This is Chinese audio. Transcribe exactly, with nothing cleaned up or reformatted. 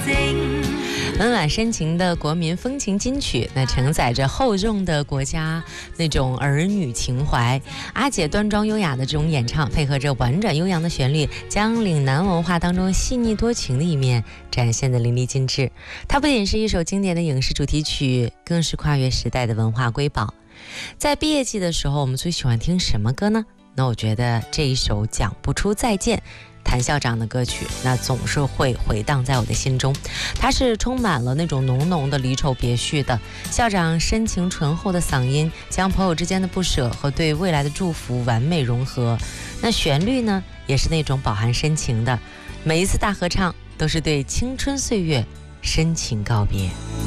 温婉深情的国民风情金曲，那承载着厚重的国家那种儿女情怀。阿姐端庄优雅的这种演唱，配合着婉转悠扬的旋律，将岭南文化当中细腻多情的一面展现得淋漓尽致。它不仅是一首经典的影视主题曲，更是跨越时代的文化瑰宝。在毕业季的时候，我们最喜欢听什么歌呢？那我觉得这一首《讲不出再见》，谭校长的歌曲，那总是会回荡在我的心中。它是充满了那种浓浓的离愁别绪的，校长深情醇厚的嗓音，将朋友之间的不舍和对未来的祝福完美融合。那旋律呢，也是那种饱含深情的，每一次大合唱都是对青春岁月深情告别。